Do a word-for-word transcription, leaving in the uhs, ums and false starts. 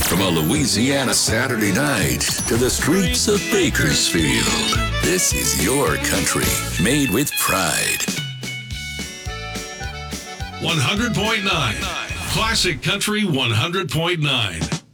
From a Louisiana Saturday night to the streets of Bakersfield, this is your country, made with pride. one hundred point nine. Classic Country one hundred point nine.